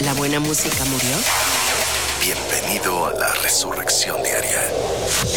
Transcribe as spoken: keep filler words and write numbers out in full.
¿La buena música murió? Bienvenido a la Resurrección Diaria.